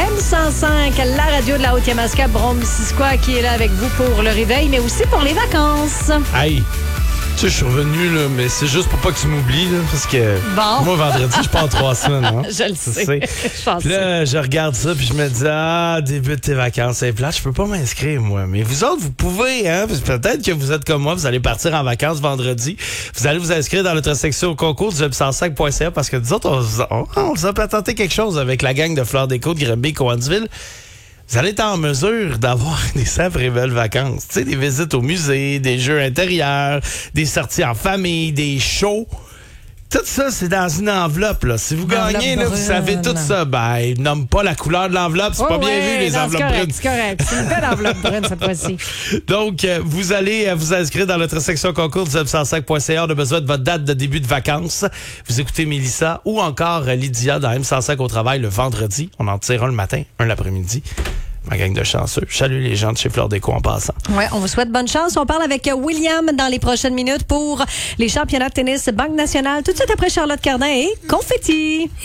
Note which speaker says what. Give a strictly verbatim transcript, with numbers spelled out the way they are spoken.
Speaker 1: M cent cinq, la radio de la Haute-Yamaska, Brome-Missisquoi, qui est là avec vous pour le réveil, mais aussi pour les vacances.
Speaker 2: Hey! Tu sais, je suis revenu, là, mais c'est juste pour pas que tu m'oublies, là, parce que
Speaker 1: bon.
Speaker 2: moi, vendredi, je pars trois semaines. Hein?
Speaker 1: Je le sais. sais. Je pense
Speaker 2: puis là, je regarde ça, puis je me dis, ah, début de tes vacances, c'est plate, je peux pas m'inscrire, moi. Mais vous autres, vous pouvez, hein? Peut-être que vous êtes comme moi, vous allez partir en vacances vendredi. Vous allez vous inscrire dans notre section au concours du web cent cinq point c a parce que nous autres, on, on, on vous a patenté quelque chose avec la gang de Fleur des Côtes, Granby, Cowansville. Vous allez être en mesure d'avoir des sacrées belles vacances. Tu sais, des visites au musée, des jeux intérieurs, des sorties en famille, des shows. Tout ça, c'est dans une enveloppe, là. Si vous gagnez, là, vous savez tout ça. Ben, ils nomment pas la couleur de l'enveloppe. C'est
Speaker 1: oh
Speaker 2: pas bien
Speaker 1: ouais,
Speaker 2: vu, les
Speaker 1: non,
Speaker 2: enveloppes
Speaker 1: c'est correct,
Speaker 2: brunes.
Speaker 1: C'est correct. C'est une belle enveloppe brune, cette fois-ci.
Speaker 2: Donc, euh, vous allez euh, vous inscrire dans notre section concours du web cent cinq point c a. On a besoin de votre date de début de vacances. Vous écoutez Mélissa ou encore euh, Lydia dans M cent cinq au travail le vendredi. On en tire un le matin, un l'après-midi. Ma gang de chanceux. Je salue les gens de chez Fleur Déco en passant.
Speaker 1: Ouais, on vous souhaite bonne chance. On parle avec William dans les prochaines minutes pour les championnats de tennis Banque Nationale. Tout de suite après Charlotte Cardin et Confetti.